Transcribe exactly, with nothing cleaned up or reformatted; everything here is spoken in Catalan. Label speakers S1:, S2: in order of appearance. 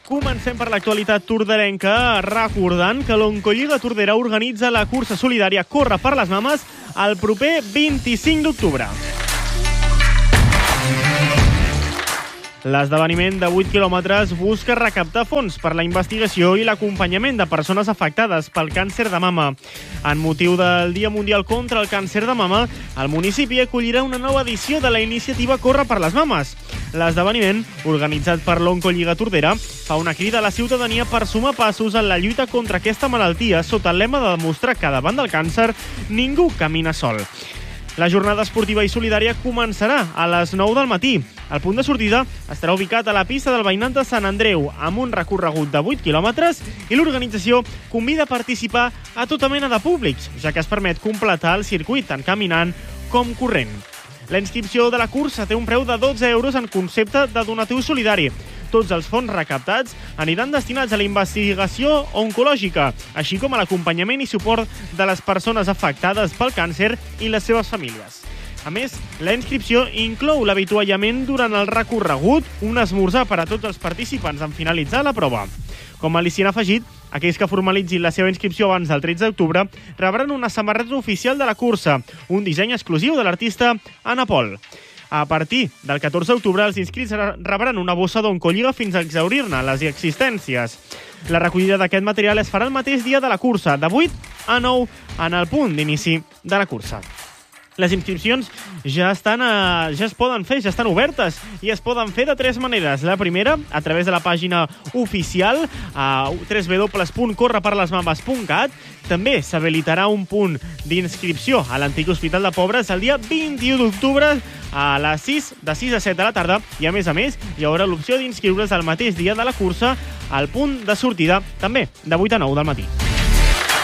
S1: Comencem per l'actualitat torderenca, recordant que l'Oncolliga Tordera organitza la cursa solidària Corre per les Mames el proper vint-i-cinc d'octubre. L'esdeveniment de vuit quilòmetres busca recaptar fons per la investigació i l'acompanyament de persones afectades pel càncer de mama. En motiu del Dia Mundial contra el Càncer de Mama, el municipi acollirà una nova edició de la iniciativa Corre per les Mames. L'esdeveniment, organitzat per l'Oncolliga Tordera, fa una crida a la ciutadania per sumar passos en la lluita contra aquesta malaltia sota el lema de demostrar que davant del càncer ningú camina sol. La jornada esportiva i solidària començarà a les nou del matí. El punt de sortida estarà ubicat a la pista del Veïnat de Sant Andreu, amb un recorregut de vuit quilòmetres, i l'organització convida a participar a tota mena de públics, ja que es permet completar el circuit tant caminant com corrent. La inscripció de la cursa té un preu de dotze euros en concepte de donatiu solidari. Tots els fons recaptats aniran destinats a la investigació oncològica, així com a l'acompanyament i suport de les persones afectades pel càncer i les seves famílies. A més, la inscripció inclou l'avituallament durant el recorregut, un esmorzar per a tots els participants en finalitzar la prova. Com a al·licient afegit, aquells que formalitzin la seva inscripció abans del tretze d'octubre rebran una samarreta oficial de la cursa, un disseny exclusiu de l'artista Anna Pol. A partir del catorze d'octubre, els inscrits rebran una bossa d'Oncolliga fins a exhaurir-ne les existències. La recollida d'aquest material es farà el mateix dia de la cursa, de vuit a nou, en el punt d'inici de la cursa. Les inscripcions ja estan a, ja es poden fer, ja estan obertes i es poden fer de tres maneres. La primera, a través de la pàgina oficial a w w w punt corre per les mames punt cat. També s'habilitarà un punt d'inscripció a l'antic Hospital de Pobres el dia vint-i-u d'octubre a les sis, de sis a set de la tarda, i a més a més hi haurà l'opció d'inscriure's el mateix dia de la cursa al punt de sortida, també de vuit a nou del matí.